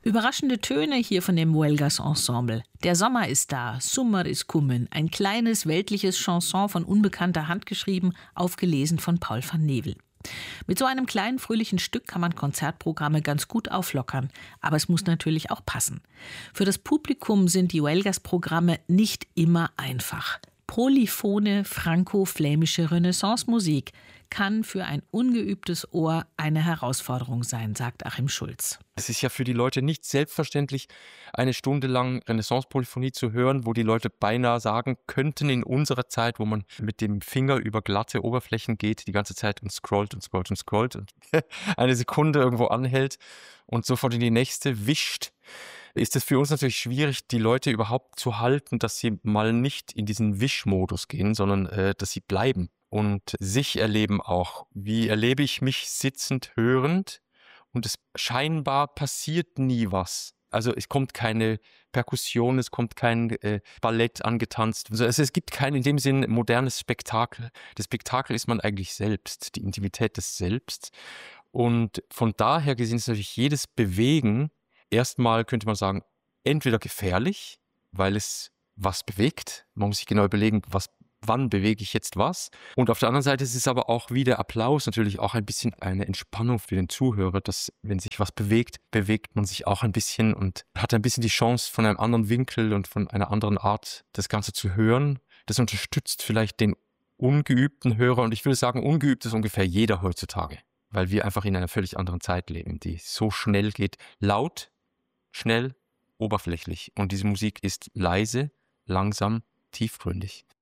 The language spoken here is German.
Überraschende Töne hier von dem Huelgas Ensemble. Der Sommer ist da, Summer is kummen. Ein kleines weltliches Chanson von unbekannter Hand geschrieben, aufgelesen von Paul van Nevel. Mit so einem kleinen fröhlichen Stück kann man Konzertprogramme ganz gut auflockern. Aber es muss natürlich auch passen. Für das Publikum sind die Huelgas-Programme nicht immer einfach. Polyphone franco-flämische Renaissance-Musik kann für ein ungeübtes Ohr eine Herausforderung sein, sagt Achim Schulz. Es ist ja für die Leute nicht selbstverständlich, eine Stunde lang Renaissance-Polyphonie zu hören, wo die Leute beinahe sagen könnten in unserer Zeit, wo man mit dem Finger über glatte Oberflächen geht, die ganze Zeit und scrollt und scrollt und scrollt und eine Sekunde irgendwo anhält und sofort in die nächste wischt, ist es für uns natürlich schwierig, die Leute überhaupt zu halten, dass sie mal nicht in diesen Wischmodus gehen, sondern dass sie bleiben und sich erleben auch. Wie erlebe ich mich sitzend, hörend? Und es scheinbar passiert nie was. Also es kommt keine Perkussion, es kommt kein Ballett angetanzt. Also es gibt kein in dem Sinn modernes Spektakel. Das Spektakel ist man eigentlich selbst, die Intimität des Selbst. Und von daher gesehen ist natürlich jedes Bewegen erstmal, könnte man sagen, entweder gefährlich, weil es was bewegt. Man muss sich genau überlegen, wann bewege ich jetzt was? Und auf der anderen Seite ist es aber auch wie der Applaus natürlich auch ein bisschen eine Entspannung für den Zuhörer, dass wenn sich was bewegt, bewegt man sich auch ein bisschen und hat ein bisschen die Chance, von einem anderen Winkel und von einer anderen Art das Ganze zu hören. Das unterstützt vielleicht den ungeübten Hörer und ich würde sagen, ungeübt ist ungefähr jeder heutzutage, weil wir einfach in einer völlig anderen Zeit leben, die so schnell geht. Laut, schnell, oberflächlich. Und diese Musik ist leise, langsam, tiefgründig.